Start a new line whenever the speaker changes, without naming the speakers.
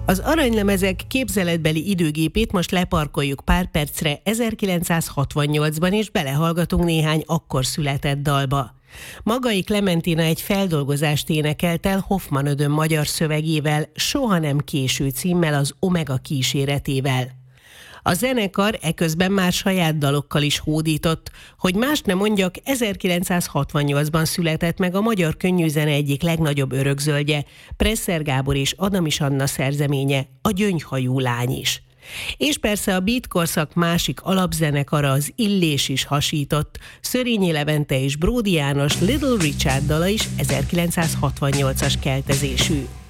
Az aranylemezek képzeletbeli időgépét most leparkoljuk pár percre 1968-ban, és belehallgatunk néhány akkor született dalba. Magai Klementina egy feldolgozást énekelt el Hoffman Ödön magyar szövegével, Soha nem késő címmel, az Omega kíséretével. A zenekar eközben már saját dalokkal is hódított, hogy mást nem mondjak, 1968-ban született meg a magyar könnyűzene egyik legnagyobb örökzöldje, Presser Gábor és Adamis Anna szerzeménye, a Gyöngyhajú lány is. És persze a beat korszak másik alapzenekara, az Illés is hasított, Szörényi Levente és Bródi János Little Richard dala is 1968-as keltezésű.